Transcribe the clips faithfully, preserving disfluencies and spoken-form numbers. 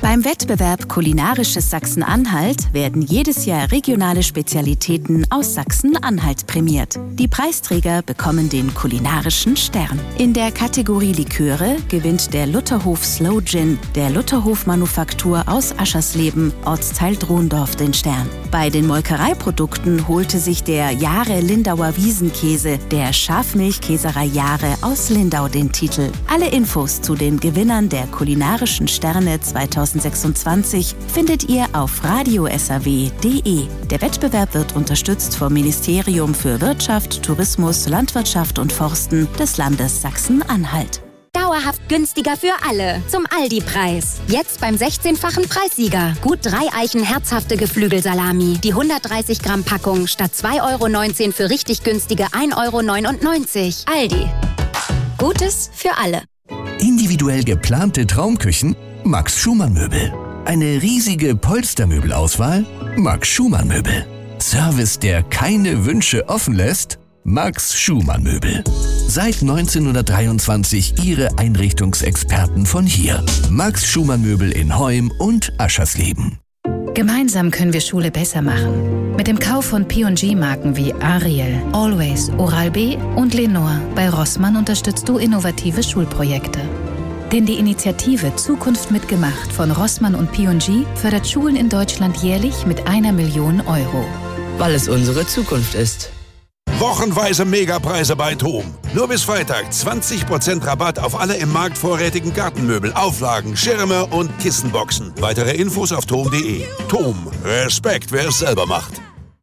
Beim Wettbewerb Kulinarisches Sachsen-Anhalt werden jedes Jahr regionale Spezialitäten aus Sachsen-Anhalt prämiert. Die Preisträger bekommen den kulinarischen Stern. In der Kategorie Liköre gewinnt der Lutherhof Slow Gin der Lutherhof Manufaktur aus Aschersleben, Ortsteil Drondorf, den Stern. Bei den Molkereiprodukten holte sich der Jahre Lindauer Wiesenkäse der Schafmilchkäserei Jahre aus Lindau den Titel. Alle Infos zu den Gewinnern der kulinarischen Sterne zweitausendsechsundzwanzig findet ihr auf radio s a w punkt d e. Der Wettbewerb wird unterstützt vom Ministerium für Wirtschaft, Tourismus, Landwirtschaft und Forsten des Landes Sachsen-Anhalt. Dauerhaft günstiger für alle. Zum Aldi-Preis. Jetzt beim sechzehnfachen Preissieger. Gut drei Eichen herzhafte Geflügelsalami. Die hundertdreißig Gramm Packung statt zwei Euro neunzehn für richtig günstige ein Euro neunundneunzig. Aldi. Gutes für alle. Individuell geplante Traumküchen? Max Schumann Möbel. Eine riesige Polstermöbelauswahl? Max Schumann Möbel. Service, der keine Wünsche offen lässt? Max Schumann Möbel. Seit neunzehnhundertdreiundzwanzig Ihre Einrichtungsexperten von hier. Max Schumann Möbel in Heum und Aschersleben. Gemeinsam können wir Schule besser machen. Mit dem Kauf von P und G-Marken wie Ariel, Always, Oral-B und Lenore bei Rossmann unterstützt du innovative Schulprojekte. Denn die Initiative Zukunft mitgemacht von Rossmann und P und G fördert Schulen in Deutschland jährlich mit einer Million Euro. Weil es unsere Zukunft ist. Wochenweise Megapreise bei TOM. Nur bis Freitag zwanzig Prozent Rabatt auf alle im Markt vorrätigen Gartenmöbel, Auflagen, Schirme und Kissenboxen. Weitere Infos auf tom punkt de. TOM. Respekt, wer es selber macht.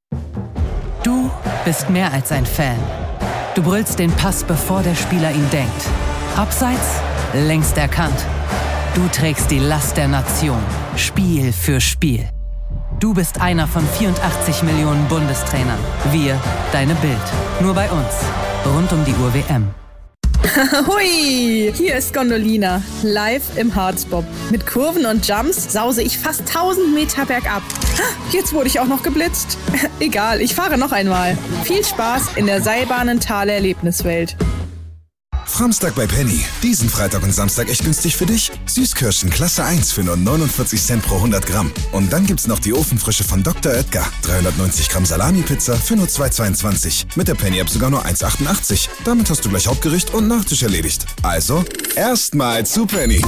Du bist mehr als ein Fan. Du brüllst den Pass, bevor der Spieler ihn denkt. Abseits, längst erkannt. Du trägst die Last der Nation. Spiel für Spiel. Du bist einer von vierundachtzig Millionen Bundestrainern. Wir, deine Bild. Nur bei uns. Rund um die Uhr W M. Hui, hier ist Gondolina, live im Harzbob. Mit Kurven und Jumps sause ich fast tausend Meter bergab. Jetzt wurde ich auch noch geblitzt. Egal, ich fahre noch einmal. Viel Spaß in der Seilbahnenthaler Erlebniswelt. Framstag bei Penny. Diesen Freitag und Samstag echt günstig für dich. Süßkirschen Klasse eins für nur neunundvierzig Cent pro hundert Gramm. Und dann gibt's noch die Ofenfrische von Doktor Oetker. dreihundertneunzig Gramm Salami-Pizza für nur zwei Euro zweiundzwanzig. Mit der Penny-App sogar nur eins Euro achtundachtzig. Damit hast du gleich Hauptgericht und Nachtisch erledigt. Also, erstmal zu Penny.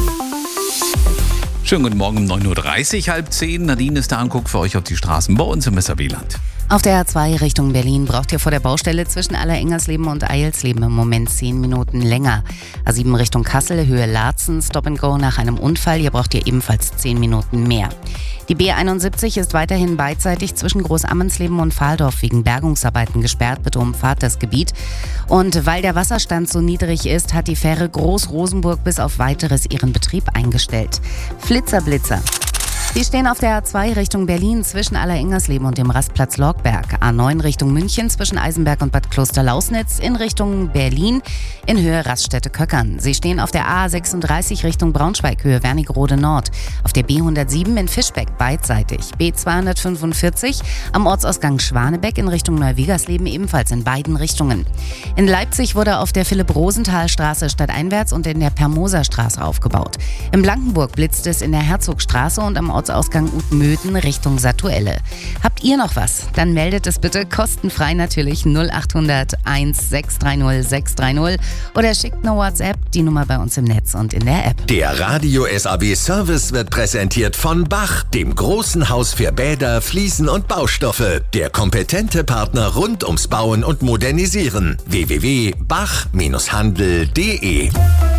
Schönen guten Morgen um neun Uhr dreißig, halb zehn. Nadine ist der Anguck für euch auf die Straßen bei uns im S R W-Land. Auf der A zwei Richtung Berlin braucht ihr vor der Baustelle zwischen Allerengersleben und Eilsleben im Moment zehn Minuten länger. A sieben Richtung Kassel, Höhe Laatzen, Stop and Go nach einem Unfall. Hier braucht ihr ebenfalls zehn Minuten mehr. Die B einundsiebzig ist weiterhin beidseitig zwischen Großammensleben und Fahldorf wegen Bergungsarbeiten gesperrt. Bitte umfahrt das Gebiet. Und weil der Wasserstand so niedrig ist, hat die Fähre Groß-Rosenburg bis auf Weiteres ihren Betrieb eingestellt. Flitzer-Blitzer. Sie stehen auf der A zwei Richtung Berlin zwischen Allerengersleben und dem Rastplatz Lorgberg. A neun Richtung München zwischen Eisenberg und Bad Klosterlausnitz. In Richtung Berlin in Höhe Raststätte-Köckern. Sie stehen auf der A sechsunddreißig Richtung Braunschweig, Höhe Wernigerode Nord. Auf der B hundertsieben in Fischbeck beidseitig. B zweihundertfünfundvierzig am Ortsausgang Schwanebeck in Richtung Neuwigersleben ebenfalls in beiden Richtungen. In Leipzig wurde auf der Philipp-Rosenthal-Straße stadteinwärts und in der Permoser-Straße aufgebaut. In Blankenburg blitzt es in der Herzogstraße und am Ortsausgang Utmöden Richtung Satuelle. Habt ihr noch was? Dann meldet es bitte kostenfrei natürlich null achthundert eins sechs drei null sechs drei null oder schickt eine WhatsApp, die Nummer bei uns im Netz und in der App. Der Radio S A W Service wird präsentiert von Bach, dem großen Haus für Bäder, Fliesen und Baustoffe. Der kompetente Partner rund ums Bauen und Modernisieren. w w w punkt bach handel punkt de.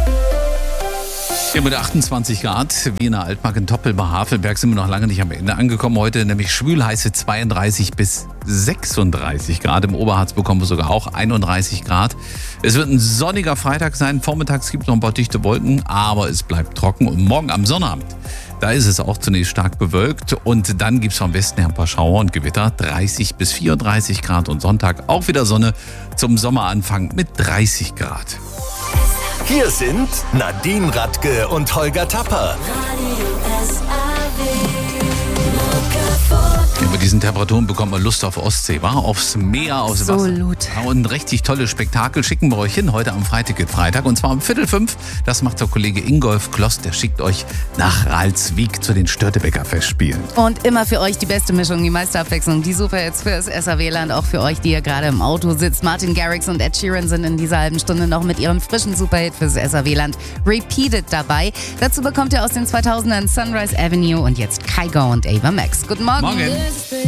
Ja, mit achtundzwanzig Grad, wie in der Altmark in Toppel bei Havelberg, sind wir noch lange nicht am Ende angekommen. Heute nämlich schwülheiße zweiunddreißig bis sechsunddreißig Grad. Im Oberharz bekommen wir sogar auch einunddreißig Grad. Es wird ein sonniger Freitag sein. Vormittags gibt es noch ein paar dichte Wolken, aber es bleibt trocken. Und morgen am Sonnabend, da ist es auch zunächst stark bewölkt. Und dann gibt es vom Westen her ein paar Schauer und Gewitter. dreißig bis vierunddreißig Grad und Sonntag auch wieder Sonne zum Sommeranfang mit dreißig Grad. Hier sind Nadine Radke und Holger Tapper. Ja, mit diesen Temperaturen bekommt man Lust auf Ostsee, war aufs Meer, aufs Wasser. Absolut. Ja, und ein richtig tolles Spektakel schicken wir euch hin, heute am Freiticket-Freitag. Und zwar um Viertel fünf. Das macht der Kollege Ingolf Kloss, der schickt euch nach Ralswiek zu den Störtebeker Festspielen. Und immer für euch die beste Mischung, die meiste Abwechslung, die Superhits fürs S R W-Land, auch für euch, die ihr gerade im Auto sitzt. Martin Garrix und Ed Sheeran sind in dieser halben Stunde noch mit ihrem frischen Superhit fürs S R W-Land Repeated dabei. Dazu bekommt ihr aus den zweitausendern Sunrise Avenue und jetzt Kygo und Ava Max. Guten Morgen. Morgen.